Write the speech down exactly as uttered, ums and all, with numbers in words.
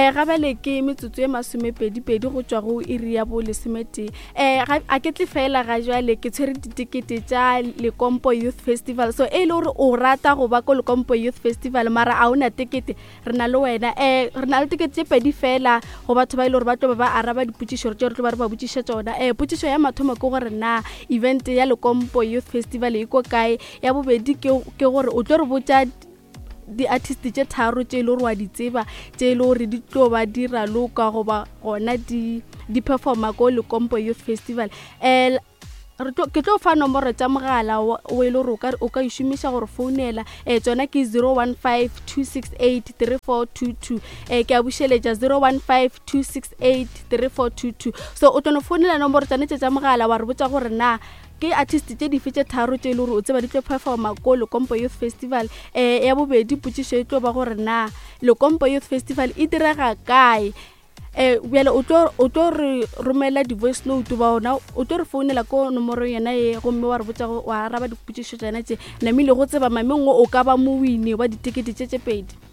eh ga ba le ke metsotso e masomepedi pedi go tswa go iri ya bo lesemete eh a ke tle fela ga jwale ke tshwere ditikete tsa Lekompo Youth Festival so e le gore o rata go ba ko Lekompo Youth Festival mara a una tikete re na le wena eh re na le tikete tse pedi fela go batho ba ile gore ba tlo ba araba diputšišo re tlo ba re ba botšiša tsona eh putšišo ya mathomo ke gore na event ya Lekompo Youth Festival e go kae ya bobedi ke ke gore o tlo re botsa di artist tse tharo tse le wa di tseba tse le gore di tlo ba dira loka go ba gona di di performa go Lekompo Youth Festival eh re tlo ke tlo fa nomoro tsa mogala o e le gore o ka ishumisha gore founela eh tsona ke zero one five two six eight three four two two eh ke a busheletša zero one five two six eight three four two two so o tlo founela nomoro tsa mogala wa re botsa gore na ke artist tse di fetse tharo tse le gore o tseba di tlo performa go Lekompo Youth Festival eh ya bobedi putšišo e tlo ba gore na Lekompo Youth Festival e direga kae eh bjale o tlo o tlo re romela di voice note ba ona o tlo re founela ko nomoro yena e go mme wa re botsa wa araba diputšišo tsena tse namile go tseba mamengwe o ka ba mo wine wa ditikete tse tse pedi